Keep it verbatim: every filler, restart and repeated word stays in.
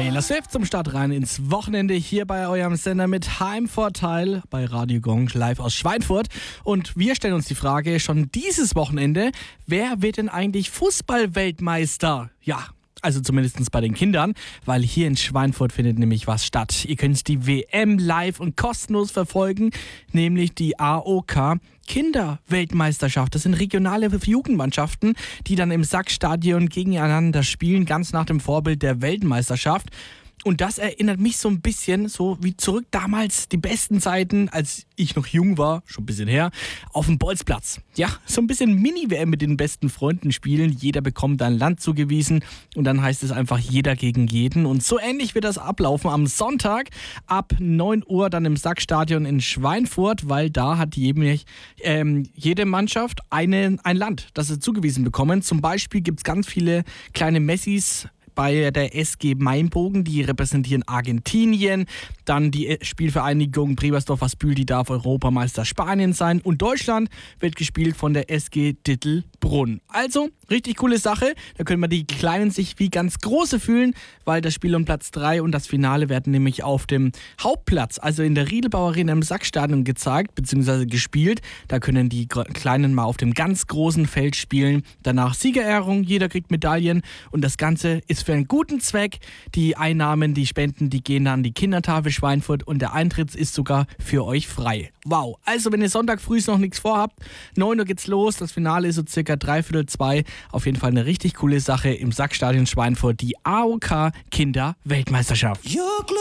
Taylor Swift zum Start rein ins Wochenende hier bei eurem Sender mit Heimvorteil bei Radio Gong live aus Schweinfurt. Und wir stellen uns die Frage schon dieses Wochenende, wer wird denn eigentlich Fußball-Weltmeister? Ja, also zumindest bei den Kindern, weil hier in Schweinfurt findet nämlich was statt. Ihr könnt die W M live und kostenlos verfolgen, nämlich die A O K Kinderweltmeisterschaft. Das sind regionale Jugendmannschaften, die dann im Sackstadion gegeneinander spielen, ganz nach dem Vorbild der Weltmeisterschaft. Und das erinnert mich so ein bisschen so wie zurück damals, die besten Zeiten, als ich noch jung war, schon ein bisschen her, auf dem Bolzplatz. Ja, so ein bisschen Mini-W M mit den besten Freunden spielen. Jeder bekommt ein Land zugewiesen und dann heißt es einfach jeder gegen jeden. Und so ähnlich wird das ablaufen am Sonntag ab neun Uhr dann im Sackstadion in Schweinfurt, weil da hat jede, ähm, jede Mannschaft eine, ein Land, das sie zugewiesen bekommen. Zum Beispiel gibt es ganz viele kleine Messis bei der S G Mainbogen, die repräsentieren Argentinien. Dann die Spielvereinigung Brebersdorf-Wasbühl, die darf Europameister Spanien sein. Und Deutschland wird gespielt von der S G Dittelbrunn. Also, richtig coole Sache. Da können wir die Kleinen sich wie ganz Große fühlen, weil das Spiel um Platz drei und das Finale werden nämlich auf dem Hauptplatz, also in der Riedelbauer Arena im Sackstadion gezeigt bzw. gespielt. Da können die Kleinen mal auf dem ganz großen Feld spielen. Danach Siegerehrung, jeder kriegt Medaillen und das Ganze ist für einen guten Zweck. Die Einnahmen, die Spenden, die gehen an die Kindertafel Schweinfurt und der Eintritt ist sogar für euch frei. Wow, also wenn ihr Sonntag früh noch nichts vorhabt, neun Uhr geht's los, das Finale ist so circa dreiviertel zwei. Auf jeden Fall eine richtig coole Sache im Sackstadion Schweinfurt, die A O K Kinder-Weltmeisterschaft.